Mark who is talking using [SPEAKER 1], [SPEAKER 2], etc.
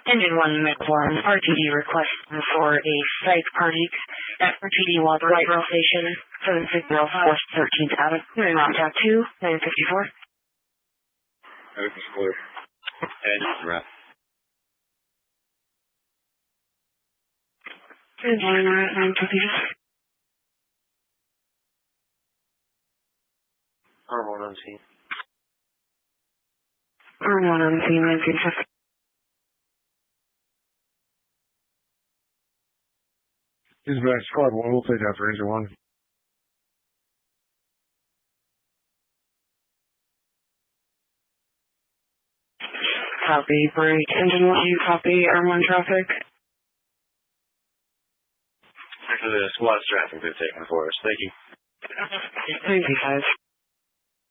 [SPEAKER 1] Engine 1 McLaurin, RTD request for a psych party at RTD Water Right Rail Station, 760 West 13th Avenue, Route Tab 2, 954.
[SPEAKER 2] Everything's clear. Engine wrap.
[SPEAKER 1] Engine 954.
[SPEAKER 2] R1 on scene.
[SPEAKER 1] R1 on scene, 954.
[SPEAKER 3] Dispatch squad 1, we'll take after engine 1.
[SPEAKER 1] Copy, break. Engine 1, you copy R1 traffic?
[SPEAKER 2] Actually, the squad's traffic they're taking for us. Thank you.
[SPEAKER 1] Thank you, guys.